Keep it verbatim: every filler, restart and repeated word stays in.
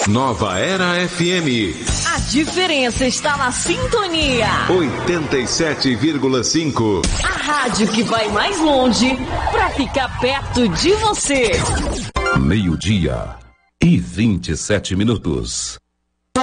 Nova Era F M. A diferença está na sintonia. oitenta e sete vírgula cinco. A rádio que vai mais longe para ficar perto de você. Meio-dia e vinte e sete minutos.